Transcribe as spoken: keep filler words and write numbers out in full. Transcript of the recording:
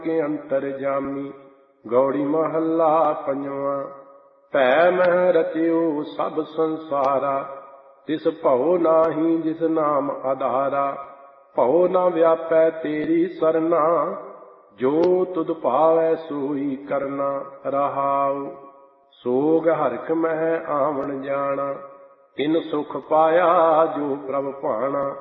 ਕੇ ਅੰਤਰ ਜਾਮੀ। ਗੌੜੀ ਮਹੱਲਾ ਪੰਜਵਾਂ। ਭੈ ਮਹਿ ਰਚਿਓ ਸਭ ਸੰਸਾਰਾ, ਤਿਸ ਭਉ ਨਾਹੀ ਜਿਸ ਨਾਮ ਆਧਾਰਾ। ਭਉ ਨਾ ਵਿਆਪੈ ਤੇਰੀ ਸਰਨਾ, ਜੋ ਤੁਧ ਭਾਵੈ ਸੋਈ ਕਰਨਾ। ਰਹਾਉ ਸੋਗ ਹਰਿਖ ਮਹਿ ਆਵਣ ਜਾਣਾ, ਤਿਨ ਸੁਖ ਪਾਇਆ ਜੋ ਪ੍ਰਭ ਭਾਣਾ।